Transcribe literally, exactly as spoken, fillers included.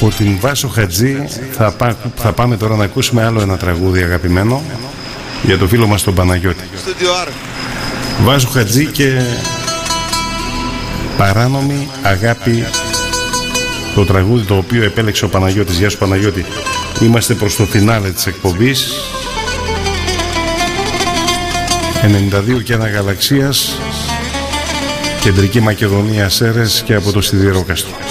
Από την Βάσο Χατζή θα, πά, θα πάμε τώρα να ακούσουμε άλλο ένα τραγούδι αγαπημένο για το φίλο μας τον Παναγιώτη. Βάσο Χατζή και Παράνομη Αγάπη, το τραγούδι το οποίο επέλεξε ο Παναγιώτης. Γεια σου Παναγιώτη. Είμαστε προς το φινάλε της εκπομπής. ενενήντα δύο και ένα Γαλαξίας, Κεντρική Μακεδονία, Σέρες και από το Σιδηρόκαστρο.